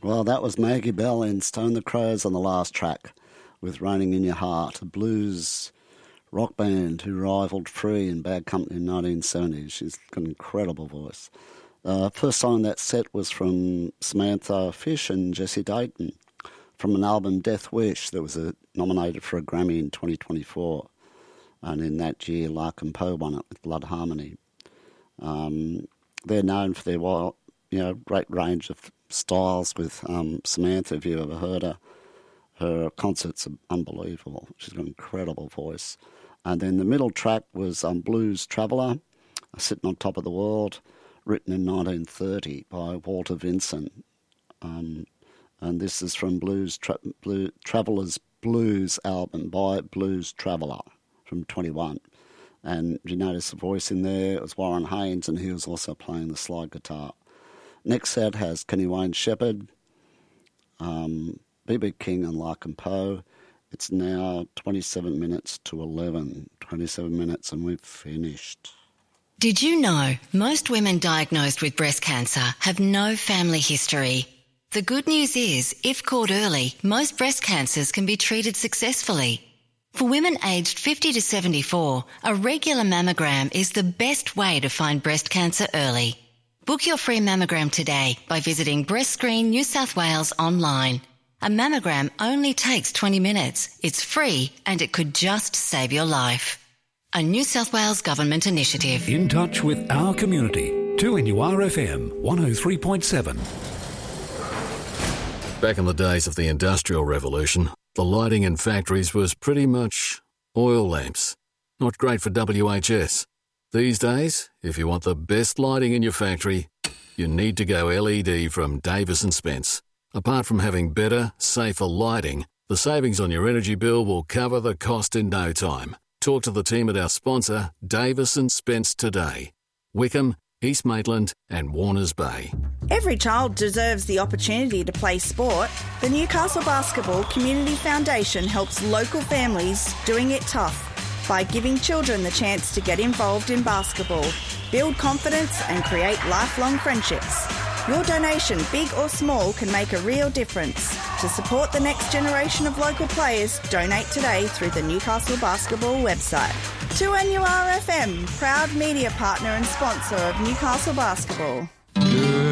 Well, that was Maggie Bell in Stone the Crows on the last track with Raining in Your Heart, a blues rock band who rivaled Free in Bad Company in 1970. She's got an incredible voice. First song in that set was from Samantha Fish and Jesse Dayton from an album Death Wish that was nominated for a Grammy in 2024. And in that year, Larkin Poe won it with Blood Harmony. They're known for their great range of styles with Samantha, if you've ever heard her. Her concerts are unbelievable. She's got an incredible voice. And then the middle track was Blues Traveller, Sitting on Top of the World, written in 1930 by Walter Vinson. And this is from Traveller's Blues album by Blues Traveller from 21. And you notice the voice in there, it was Warren Haynes, and he was also playing the slide guitar. Next set has Kenny Wayne Shepherd, B.B. King and Larkin Poe. It's now 27 minutes to 11. 27 minutes and we've finished. Did you know most women diagnosed with breast cancer have no family history? The good news is, if caught early, most breast cancers can be treated successfully. For women aged 50 to 74, a regular mammogram is the best way to find breast cancer early. Book your free mammogram today by visiting Breast Screen New South Wales online. A mammogram only takes 20 minutes. It's free and it could just save your life. A New South Wales Government initiative. In touch with our community. 2NURFM 103.7. Back in the days of the Industrial Revolution, the lighting in factories was pretty much oil lamps. Not great for WHS. These days, if you want the best lighting in your factory, you need to go LED from Davis & Spence. Apart from having better, safer lighting, the savings on your energy bill will cover the cost in no time. Talk to the team at our sponsor, Davis & Spence today. Wickham, East Maitland and Warners Bay. Every child deserves the opportunity to play sport. The Newcastle Basketball Community Foundation helps local families doing it tough by giving children the chance to get involved in basketball, build confidence and create lifelong friendships. Your donation, big or small, can make a real difference. To support the next generation of local players, donate today through the Newcastle Basketball website. 2NURFM, proud media partner and sponsor of Newcastle Basketball.